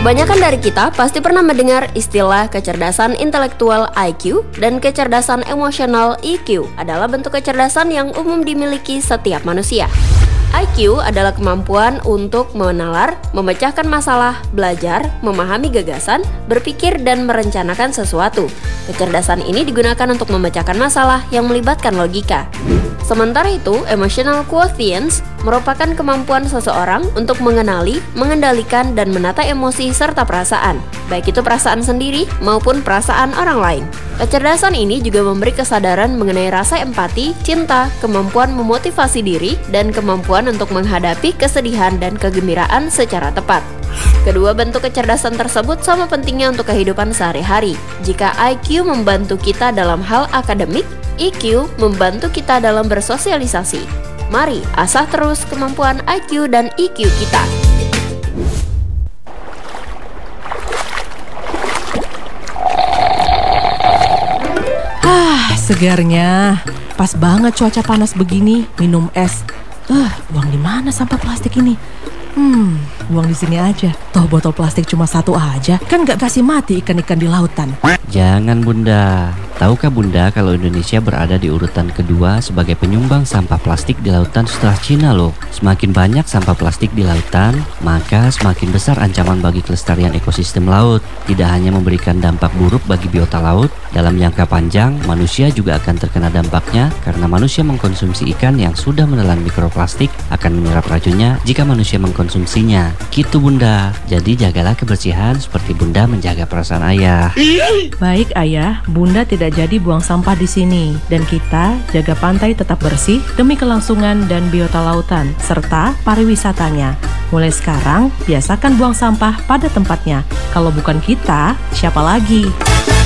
Kebanyakan dari kita pasti pernah mendengar istilah kecerdasan intelektual IQ dan kecerdasan emosional EQ adalah bentuk kecerdasan yang umum dimiliki setiap manusia. IQ adalah kemampuan untuk menalar, memecahkan masalah, belajar, memahami gagasan, berpikir, dan merencanakan sesuatu. Kecerdasan ini digunakan untuk memecahkan masalah yang melibatkan logika. Sementara itu, emotional quotients merupakan kemampuan seseorang untuk mengenali, mengendalikan, dan menata emosi serta perasaan, baik itu perasaan sendiri maupun perasaan orang lain. Kecerdasan ini juga memberi kesadaran mengenai rasa empati, cinta, kemampuan memotivasi diri, dan kemampuan untuk menghadapi kesedihan dan kegembiraan secara tepat. Kedua bentuk kecerdasan tersebut sama pentingnya untuk kehidupan sehari-hari. Jika IQ membantu kita dalam hal akademik, EQ membantu kita dalam bersosialisasi. Mari asah terus kemampuan IQ dan EQ kita. Segarnya. Pas banget cuaca panas begini, minum es. Buang di mana sampah plastik ini? Buang di sini aja. Toh botol plastik cuma satu aja, kan gak kasih mati ikan-ikan di lautan. Jangan Bunda. Tahukah Bunda kalau Indonesia berada di urutan kedua sebagai penyumbang sampah plastik di lautan setelah Cina loh. Semakin banyak sampah plastik di lautan, maka semakin besar ancaman bagi kelestarian ekosistem laut. Tidak hanya memberikan dampak buruk bagi biota laut, dalam jangka panjang manusia juga akan terkena dampaknya karena manusia mengkonsumsi ikan yang sudah menelan mikroplastik akan menyerap racunnya jika manusia mengkonsumsinya. Gitu Bunda. Jadi jagalah kebersihan seperti Bunda menjaga perasaan ayah. Baik ayah, Bunda tidak jadi buang sampah di sini, dan kita jaga pantai tetap bersih demi kelangsungan dan biota lautan serta pariwisatanya. Mulai sekarang, biasakan buang sampah pada tempatnya. Kalau bukan kita, siapa lagi?